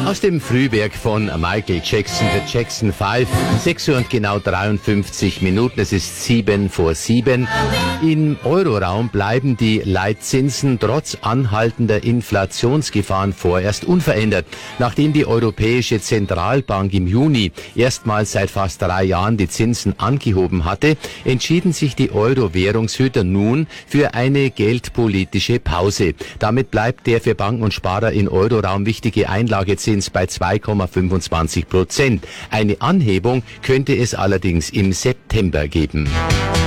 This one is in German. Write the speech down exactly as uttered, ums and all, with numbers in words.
Aus dem Frühwerk von Michael Jackson, The Jackson Five, sechs Uhr und genau dreiundfünfzig Minuten, es ist sieben vor sieben. Im Euroraum bleiben die Leitzinsen trotz anhaltender Inflationsgefahren vorerst unverändert. Nachdem die Europäische Zentralbank im Juni erstmals seit fast drei Jahren die Zinsen angehoben hatte, entschieden sich die Euro-Währungshüter nun für eine geldpolitische Pause. Damit bleibt der für Banken und Sparer in Euroraum wichtige Einlagezins bei zwei Komma fünfundzwanzig Prozent. Eine Anhebung könnte es allerdings im September geben.